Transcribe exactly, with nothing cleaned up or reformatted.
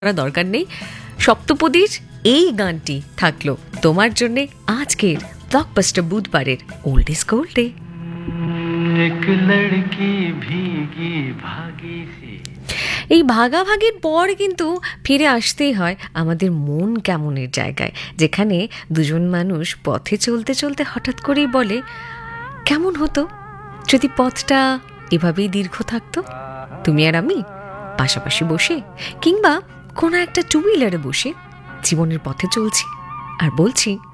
করার দরকার নেই। সপ্তপদীর এই গানটি থাকলো তোমার জন্যে আজকের ব্লকবাস্টার বুধবারের ওল্ড ইজ গোল্ডে। एक लड़की भीगी भागी सी। এই ভাগাভাগির পর কিন্তু ফিরে আসতেই হয় আমাদের মন কেমনের জায়গায়, যেখানে দুজন মানুষ পথে চলতে চলতে হঠাৎ করেই বলে, কেমন হতো যদি পথটা এভাবেই দীর্ঘ থাকতো, তুমি আর আমি পাশাপাশি বসে, কিংবা কোনো একটা টু হুইলারে বসে জীবনের পথে চলছি আর বলছি